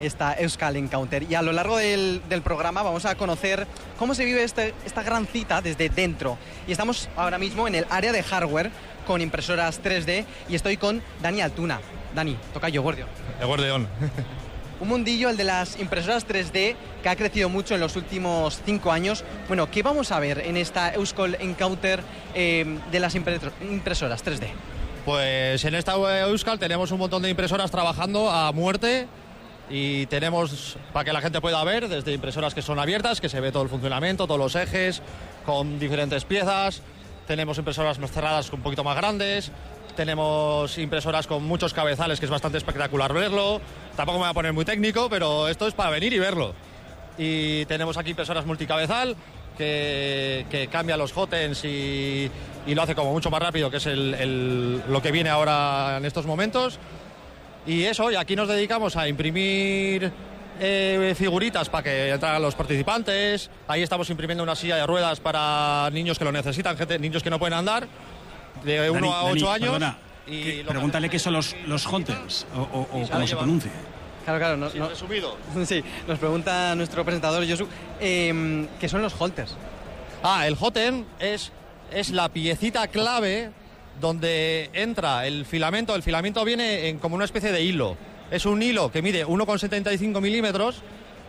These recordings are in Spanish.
Esta Euskal Encounter, y a lo largo del programa vamos a conocer cómo se vive esta gran cita desde dentro. Y estamos ahora mismo en el área de hardware con impresoras 3D y estoy con Dani Altuna. Dani, tocayo, Gordio. El Gordeón. Un mundillo, el de las impresoras 3D, que ha crecido mucho en los últimos 5 años. Bueno, ¿qué vamos a ver en esta Euskal Encounter de las impresoras 3D? Pues en esta Euskal tenemos un montón de impresoras trabajando a muerte. Y tenemos, para que la gente pueda ver, desde impresoras que son abiertas, que se ve todo el funcionamiento, todos los ejes, con diferentes piezas. Tenemos impresoras más cerradas, un poquito más grandes. Tenemos impresoras con muchos cabezales, que es bastante espectacular verlo. Tampoco me voy a poner muy técnico, pero esto es para venir y verlo. Y tenemos aquí impresoras multicabezal, que cambia los hotends y lo hace como mucho más rápido, que es lo que viene ahora en estos momentos. Y eso, y aquí nos dedicamos a imprimir figuritas para que entren los participantes. Ahí estamos imprimiendo una silla de ruedas para niños que lo necesitan, niños que no pueden andar, de 1 a 8 años. Perdona, pregúntale qué son los hunters, o cómo se pronuncia. Claro, sí, resumido. Sí, nos pregunta nuestro presentador, Josu, ¿qué son los holters? El hoten es la piecita clave donde entra el filamento. El filamento viene en como una especie de hilo. Es un hilo que mide 1,75 milímetros,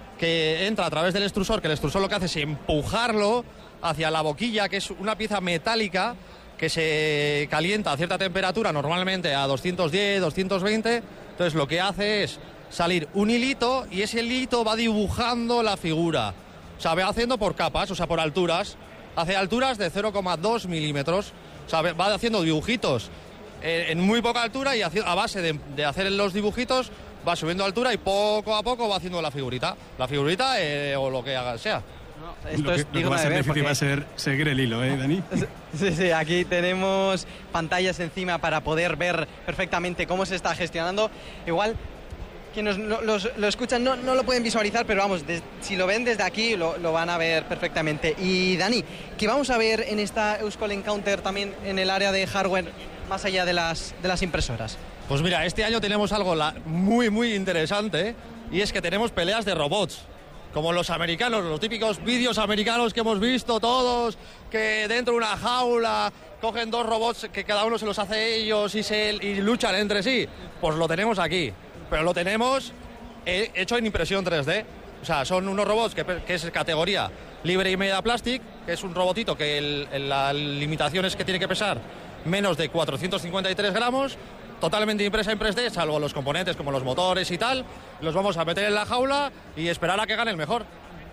que entra a través del extrusor, que el extrusor lo que hace es empujarlo hacia la boquilla, que es una pieza metálica que se calienta a cierta temperatura, normalmente a 210, 220. Entonces lo que hace es salir un hilito y ese hilito va dibujando la figura. O sea, va haciendo por capas, o sea, por alturas. Hace alturas de 0,2 milímetros. O sea, va haciendo dibujitos en muy poca altura y a base de hacer los dibujitos va subiendo altura y poco a poco va haciendo la figurita. La figurita o lo que haga sea. No, esto lo es que va a ser difícil va a ser seguir el hilo, Dani. Sí, aquí tenemos pantallas encima para poder ver perfectamente cómo se está gestionando. Igual quienes lo escuchan no lo pueden visualizar, pero vamos, si lo ven desde aquí lo van a ver perfectamente. Y Dani, ¿qué vamos a ver en esta Euskal Encounter también en el área de hardware, más allá de las impresoras? Pues mira, este año tenemos algo muy, muy interesante, y es que tenemos peleas de robots. Como los americanos, los típicos vídeos americanos que hemos visto todos, que dentro de una jaula cogen 2 robots que cada uno se los hace ellos y luchan entre sí. Pues lo tenemos aquí. Pero lo tenemos hecho en impresión 3D. O sea, son unos robots que es categoría libre y media plastic, que es un robotito que la limitación es que tiene que pesar menos de 453 gramos, totalmente impresa en 3D, salvo los componentes como los motores y tal. Los vamos a meter en la jaula y esperar a que gane el mejor.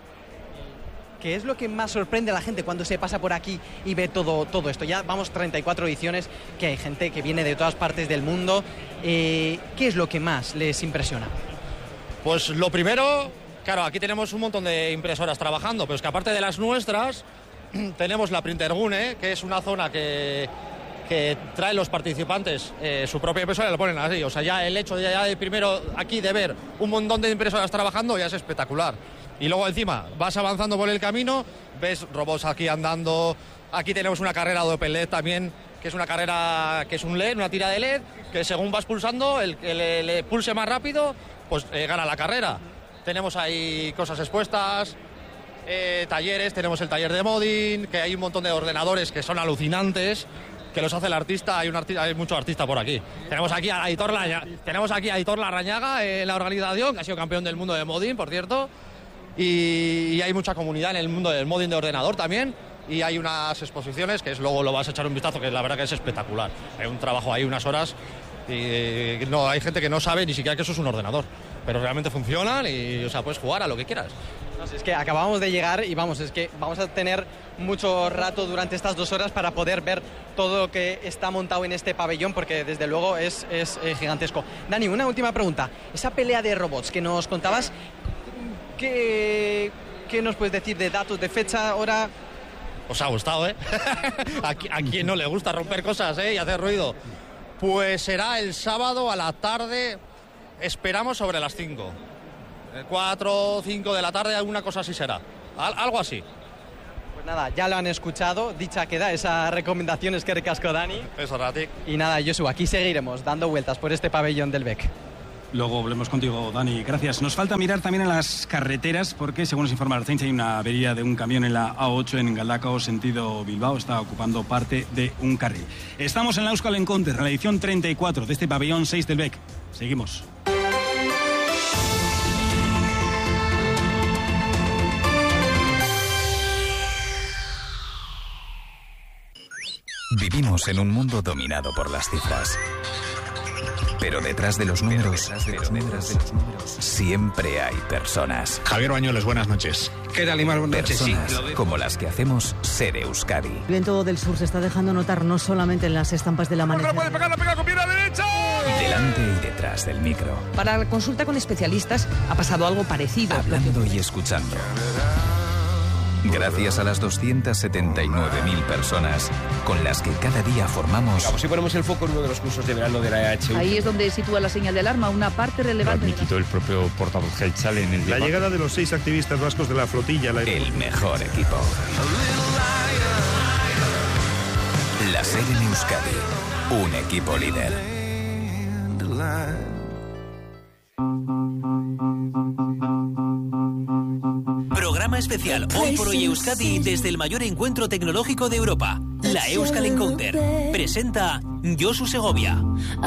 ¿Qué es lo que más sorprende a la gente cuando se pasa por aquí y ve todo esto? Ya vamos 34 ediciones, que hay gente que viene de todas partes del mundo. ¿Qué es lo que más les impresiona? Pues lo primero, claro, aquí tenemos un montón de impresoras trabajando, pero es que aparte de las nuestras, tenemos la Printergune, que es una zona que traen los participantes su propia impresora y lo ponen así. O sea, ya el hecho de primero aquí de ver un montón de impresoras trabajando ya es espectacular. Y luego encima vas avanzando por el camino, ves robots aquí andando. Aquí tenemos una carrera de OpenLED también, que es una carrera que es un LED, una tira de LED, que según vas pulsando, el que le pulse más rápido, pues gana la carrera. Tenemos ahí cosas expuestas, talleres, tenemos el taller de modding, que hay un montón de ordenadores que son alucinantes, que los hace el artista. Hay mucho artista por aquí. Tenemos aquí a Aitor Larrañaga en la organización, que ha sido campeón del mundo de modding, por cierto. Y hay mucha comunidad en el mundo del modding de ordenador también, y hay unas exposiciones que luego lo vas a echar un vistazo, que la verdad que es espectacular. Hay un trabajo ahí, unas horas, y no hay gente que no sabe ni siquiera que eso es un ordenador, pero realmente funcionan y, o sea, puedes jugar a lo que quieras. No sé, es que acabamos de llegar y es que vamos a tener mucho rato durante estas 2 horas para poder ver todo lo que está montado en este pabellón, porque desde luego es gigantesco. Dani, una última pregunta. Esa pelea de robots que nos contabas, ¿qué nos puedes decir de datos, de fecha, hora? Os ha gustado, ¿eh? ¿A quién no le gusta romper cosas, y hacer ruido? Pues será el sábado a la tarde, esperamos sobre las 5. 4 o 5 de la tarde, alguna cosa así será. Algo así. Pues nada, ya lo han escuchado, dicha queda esa recomendación, eskerrik asko, Dani. Eso, Ratik. Y nada, Josu, aquí seguiremos dando vueltas por este pabellón del BEC. Luego volvemos contigo, Dani. Gracias. Nos falta mirar también en las carreteras porque, según nos informa la Ertzaintza, hay una avería de un camión en la A8 en Galdacao, sentido Bilbao. Está ocupando parte de un carril. Estamos en la Euskal Encounter, en la edición 34 de este pabellón 6 del BEC. Seguimos. Vivimos en un mundo dominado por las cifras. Pero detrás de los números, siempre hay personas. Javier Bañuelos, buenas noches. ¿Qué tal, Imar? Buenas noches. Personas Sí, como las que hacemos Ser Euskadi. El viento del sur se está dejando notar no solamente en las estampas del amanecer. ¡Puede pegar, la pega con pierna derecha! Delante y detrás del micro. Para la consulta con especialistas ha pasado algo parecido. Hablando y escuchando. Gracias a las 279.000 personas con las que cada día formamos... Si ponemos el foco en uno de los cursos de verano de la EHU. Ahí es donde sitúa la señal de alarma, una parte relevante. Lo admitió el propio portavoz Gelchal en el debate. La llegada de los 6 activistas vascos de la flotilla... El mejor equipo. La SER en Euskadi. Un equipo líder. Programa especial Hoy por Hoy Euskadi desde el mayor encuentro tecnológico de Europa, la Euskal Encounter. Presenta Josu Segovia.